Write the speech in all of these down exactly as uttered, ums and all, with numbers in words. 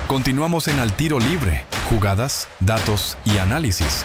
Continuamos en Al Tiro Libre, jugadas, datos y análisis.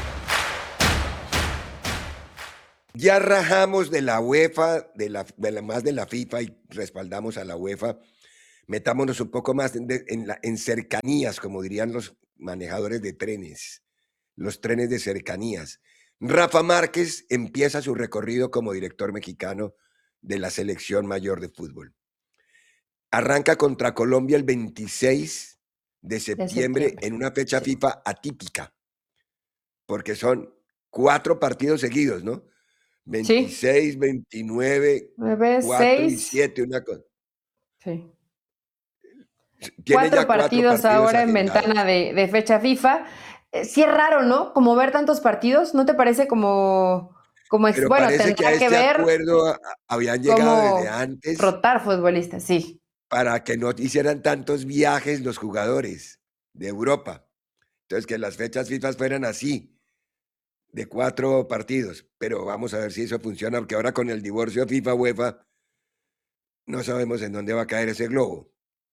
Ya rajamos de la UEFA, de la, de la, más de la FIFA y respaldamos a la UEFA. Metámonos un poco más en, de, en, la, en cercanías, como dirían los manejadores de trenes, los trenes de cercanías. Rafa Márquez empieza su recorrido como director mexicano de la selección mayor de fútbol. Arranca contra Colombia el veintiséis de septiembre, de septiembre en una fecha sí. FIFA atípica, porque son cuatro partidos seguidos, ¿no? veintiséis, sí. veintinueve, nueve, cuatro seis. Y siete, una cosa. Sí. Tiene cuatro, ya partidos cuatro partidos ahora agendados. En ventana de, de fecha FIFA. Eh, sí es raro, ¿no? Como ver tantos partidos, ¿no te parece como... como Pero bueno, parece tendrá que a este que ver acuerdo habían llegado desde antes. Rotar futbolistas, sí. Para que no hicieran tantos viajes los jugadores de Europa. Entonces, que las fechas FIFA fueran así, de cuatro partidos. Pero vamos a ver si eso funciona, porque ahora con el divorcio FIFA-UEFA no sabemos en dónde va a caer ese globo.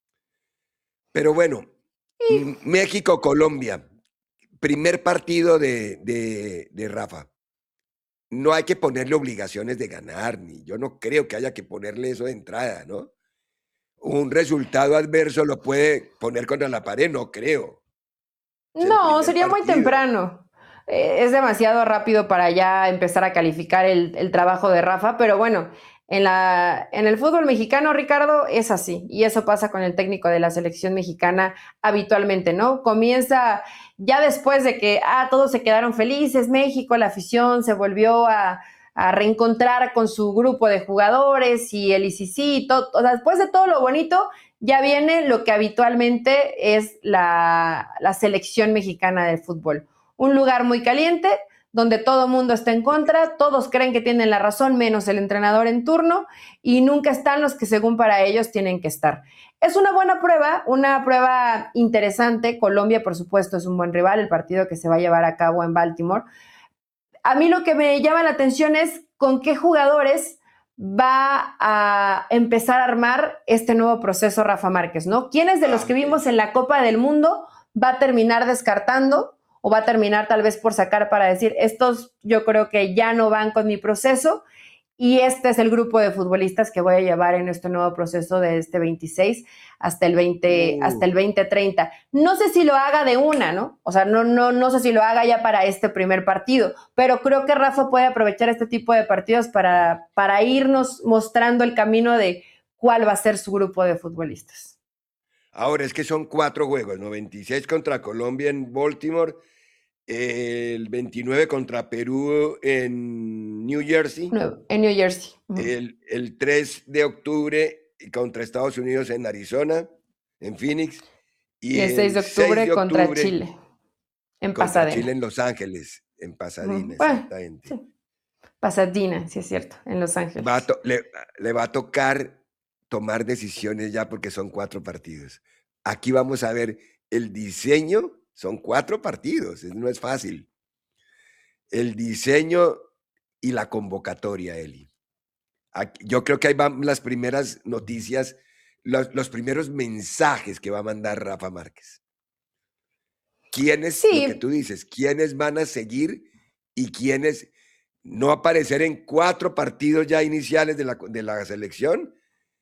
Pero bueno, sí. México-Colombia, primer partido de, de, de Rafa. No hay que ponerle obligaciones de ganar, ni yo no creo que haya que ponerle eso de entrada, ¿no? Un resultado adverso lo puede poner contra la pared, no creo. Es no, sería partido. Muy temprano. Eh, es demasiado rápido para ya empezar a calificar el, el trabajo de Rafa, pero bueno, en, la, en el fútbol mexicano, Ricardo, es así, y eso pasa con el técnico de la selección mexicana habitualmente, ¿no? Comienza ya después de que, ah, todos se quedaron felices, México, la afición se volvió a, a reencontrar con su grupo de jugadores y el I C C, y todo, o sea, después de todo lo bonito, ya viene lo que habitualmente es la, la selección mexicana de fútbol. Un lugar muy caliente, donde todo el mundo está en contra, todos creen que tienen la razón, menos el entrenador en turno, y nunca están los que según para ellos tienen que estar. Es una buena prueba, una prueba interesante. Colombia, por supuesto, es un buen rival, el partido que se va a llevar a cabo en Baltimore. A mí lo que me llama la atención es con qué jugadores va a empezar a armar este nuevo proceso Rafa Márquez, ¿no? ¿Quiénes de los que vimos en la Copa del Mundo va a terminar descartando o va a terminar tal vez por sacar para decir, estos yo creo que ya no van con mi proceso y este es el grupo de futbolistas que voy a llevar en este nuevo proceso de este veintiséis hasta el veinte, uh. hasta el veinte treinta? No sé si lo haga de una, ¿no? O sea, no, no, no sé si lo haga ya para este primer partido, pero creo que Rafa puede aprovechar este tipo de partidos para, para irnos mostrando el camino de cuál va a ser su grupo de futbolistas. Ahora, es que son cuatro juegos, ¿no? veintiséis contra Colombia en Baltimore, el veintinueve contra Perú en New Jersey. No, en New Jersey. Uh-huh. El, el tres de octubre contra Estados Unidos en Arizona, en Phoenix. Y, y el seis de octubre contra Chile, en contra Pasadena. Chile en Los Ángeles, en Pasadena, uh-huh. exactamente. Bueno, sí. Pasadena, sí es cierto, en Los Ángeles. Va a to- le, le va a tocar tomar decisiones ya porque son cuatro partidos. Aquí vamos a ver el diseño. Son cuatro partidos, no es fácil. El diseño y la convocatoria, Eli. Aquí, yo creo que ahí van las primeras noticias, los, los primeros mensajes que va a mandar Rafa Márquez. ¿Quiénes, sí. lo que tú dices, quiénes van a seguir y quiénes no aparecer en cuatro partidos ya iniciales de la, de la selección?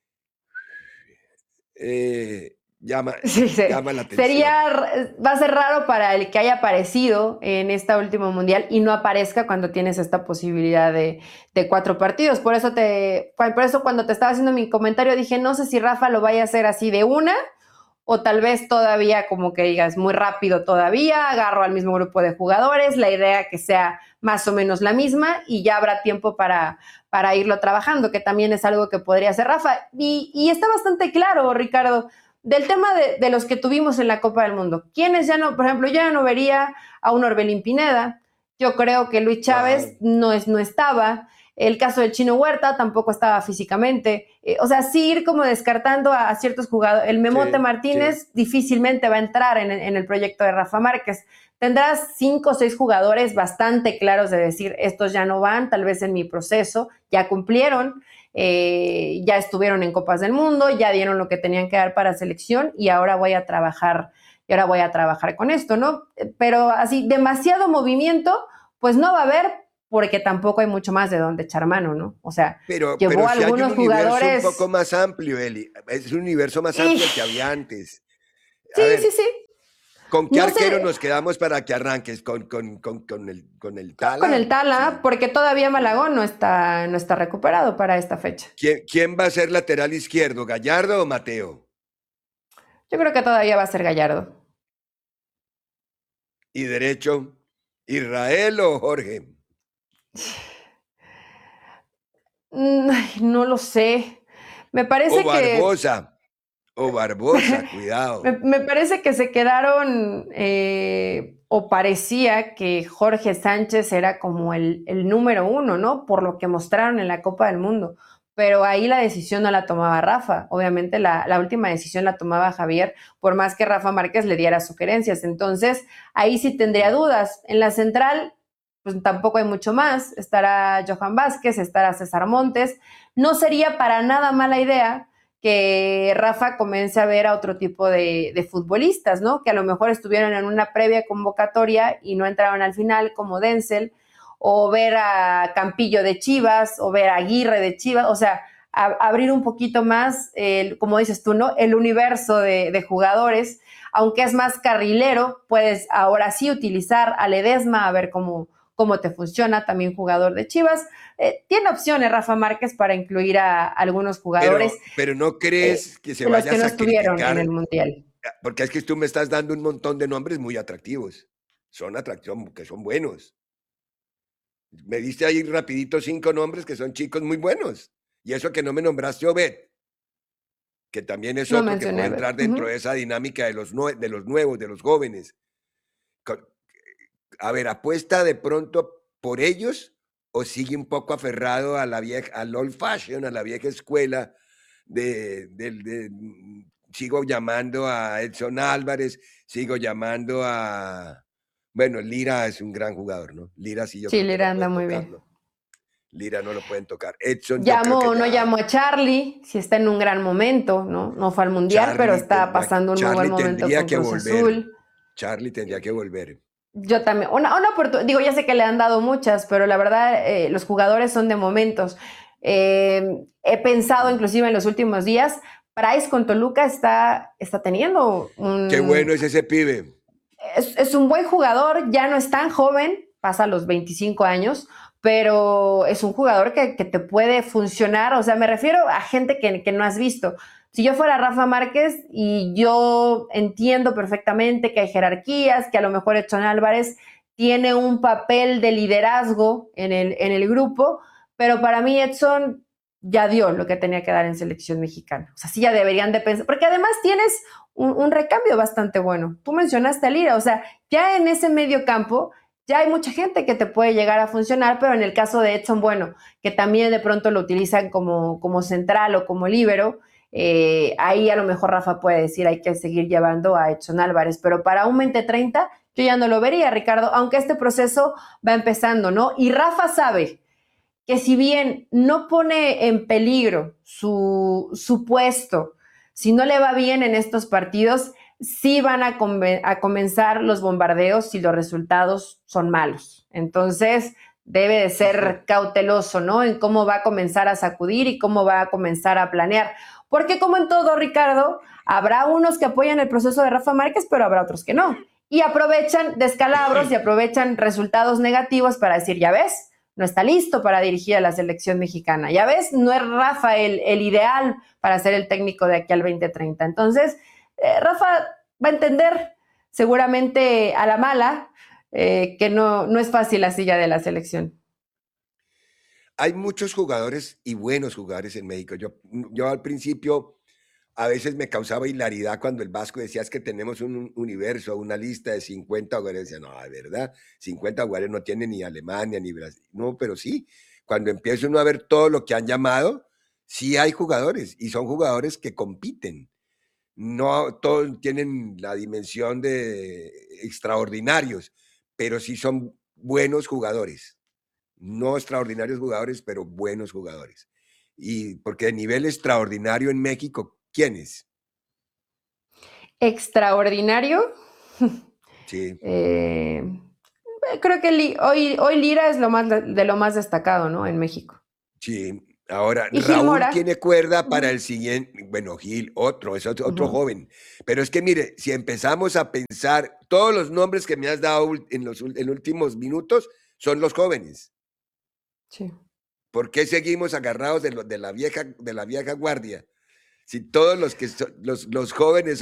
Eh... Llama, sí, sí. llama la atención. Sería, va a ser raro para el que haya aparecido en esta última mundial y no aparezca cuando tienes esta posibilidad de, de cuatro partidos. Por eso, te, por eso cuando te estaba haciendo mi comentario dije, no sé si Rafa lo vaya a hacer así de una o tal vez todavía como que digas muy rápido todavía, agarro al mismo grupo de jugadores, la idea que sea más o menos la misma y ya habrá tiempo para, para irlo trabajando, que también es algo que podría hacer Rafa. Y, y está bastante claro, Ricardo, del tema de, de los que tuvimos en la Copa del Mundo. ¿Quiénes ya no? Por ejemplo, yo ya no vería a un Orbelín Pineda. Yo creo que Luis Chávez no, es, no estaba. El caso del Chino Huerta tampoco estaba físicamente. Eh, o sea, sí ir como descartando a, a ciertos jugadores. El Memote sí, Martínez sí. difícilmente va a entrar en, en el proyecto de Rafa Márquez. Tendrás cinco o seis jugadores bastante claros de decir, estos ya no van, tal vez en mi proceso, ya cumplieron. Eh, ya estuvieron en Copas del Mundo, ya dieron lo que tenían que dar para selección y ahora voy a trabajar y ahora voy a trabajar con esto, ¿no? Pero así, demasiado movimiento, pues no va a haber, porque tampoco hay mucho más de dónde echar mano, ¿no? O sea, Pero, llevó pero a si hay un algunos universo un poco jugadores... más amplio, Eli. Es un universo más amplio el que había antes. Sí, A sí, ver, sí. ¿con qué No arquero sé, nos quedamos para que arranques? ¿Con, con, con, con el, con el con el Tala? Tala, Sí. porque todavía Sí. Malagón no está, no está recuperado para esta fecha. ¿Quién, quién va a ser lateral izquierdo, Gallardo o Mateo? Yo creo que todavía va a ser Gallardo. ¿Y derecho, Israel o Jorge? Mm, ay, no lo sé. Me O parece que Barbosa, o Barbosa, cuidado. me, me parece que se quedaron eh, o parecía que Jorge Sánchez era como el, el número uno, ¿no? Por lo que mostraron en la Copa del Mundo. Pero ahí la decisión no la tomaba Rafa. Obviamente la, la última decisión la tomaba Javier, por más que Rafa Márquez le diera sugerencias. Entonces, ahí sí tendría dudas. En la central, pues tampoco hay mucho más. Estará Johan Vázquez, estará César Montes. No sería para nada mala idea que Rafa comience a ver a otro tipo de, de futbolistas, ¿no? Que a lo mejor estuvieron en una previa convocatoria y no entraron al final, como Denzel, o ver a Campillo de Chivas, o ver a Aguirre de Chivas, o sea, a, abrir un poquito más, el, como dices tú, ¿no? El universo de, de jugadores, aunque es más carrilero, puedes ahora sí utilizar a Ledesma, a ver cómo, cómo te funciona, también jugador de Chivas. Eh, tiene opciones Rafa Márquez para incluir a, a algunos jugadores Pero, pero ¿no eh, crees que se de los vaya a que no estuvieron en el sacrificar? Mundial. Porque es que tú me estás dando un montón de nombres muy atractivos. Son atractivos, que son buenos. Me diste ahí rapidito cinco nombres que son chicos muy buenos. Y eso que no me nombraste Obed, que también es No otro que mencioné, puede uh entrar dentro -huh. de esa dinámica de los, nue de los nuevos, de los jóvenes. A ver, ¿apuesta de pronto por ellos o sigue un poco aferrado a la vieja, al old fashion, a la vieja escuela de, de, de, sigo llamando a Edson Álvarez, sigo llamando a, bueno, Lira es un gran jugador, ¿no? Lira sí yo Sí, creo que no Lira anda pueden muy bien. tocarlo. Lira no lo pueden tocar. Edson yo creo Llamo que o no ya, llamo a Charlie, si está en un gran momento, ¿no? No fue al Mundial, pero Charlie está tendría, pasando un muy buen Charlie momento tendría con que Cruz volver. Azul. Charlie tendría que volver. Yo también, una, una oportunidad, digo, ya sé que le han dado muchas, pero la verdad, eh, los jugadores son de momentos. Eh, he pensado inclusive en los últimos días, Price con Toluca está, está teniendo Qué un... bueno es ese pibe. Es, es un buen jugador, ya no es tan joven, pasa los veinticinco años, pero es un jugador que, que te puede funcionar, o sea, me refiero a gente que, que no has visto. Si yo fuera Rafa Márquez y yo entiendo perfectamente que hay jerarquías, que a lo mejor Edson Álvarez tiene un papel de liderazgo en el, en el grupo, pero para mí Edson ya dio lo que tenía que dar en selección mexicana. O sea, sí ya deberían de pensar, porque además tienes un, un recambio bastante bueno. Tú mencionaste a Lira, o sea, ya en ese medio campo ya hay mucha gente que te puede llegar a funcionar, pero en el caso de Edson, bueno, que también de pronto lo utilizan como, como central o como líbero, eh, ahí a lo mejor Rafa puede decir hay que seguir llevando a Edson Álvarez, pero para un veinte treinta yo ya no lo vería, Ricardo, aunque este proceso va empezando, ¿no? Y Rafa sabe que si bien no pone en peligro su, su puesto, si no le va bien en estos partidos, sí van a, a comenzar los bombardeos si los resultados son malos. Entonces, debe de ser cauteloso, ¿no? En cómo va a comenzar a sacudir y cómo va a comenzar a planear. Porque como en todo, Ricardo, habrá unos que apoyan el proceso de Rafa Márquez, pero habrá otros que no. Y aprovechan descalabros y aprovechan resultados negativos para decir, ya ves, no está listo para dirigir a la selección mexicana. Ya ves, no es Rafa el, el ideal para ser el técnico de aquí al veinte treinta. Entonces, eh, Rafa va a entender seguramente a la mala eh, que no, no es fácil la silla de la selección. Hay muchos jugadores y buenos jugadores en México. Yo, yo al principio a veces me causaba hilaridad cuando el Vasco decía es que tenemos un universo, una lista de cincuenta jugadores. Decía, no, de verdad, cincuenta jugadores no tiene ni Alemania ni Brasil. No, pero sí, cuando empieza uno a ver todo lo que han llamado, sí hay jugadores y son jugadores que compiten. No todos tienen la dimensión de extraordinarios, pero sí son buenos jugadores. No extraordinarios jugadores, pero buenos jugadores. Y porque de nivel extraordinario en México, ¿quiénes? Extraordinario. Sí, Eh, creo que li- hoy, hoy Lira es lo más de, de lo más destacado, ¿no? En México. sí. Ahora, Y Gil Raúl Mora. tiene cuerda para Ujú, el siguiente, bueno, Gil, otro, es otro, otro ujú, joven. Pero es que mire, si empezamos a pensar, todos los nombres que me has dado ul- en los ul- en últimos minutos son los jóvenes. sí. ¿Por qué seguimos agarrados de, lo- de la vieja, de la vieja guardia? Si todos los que so- los, los jóvenes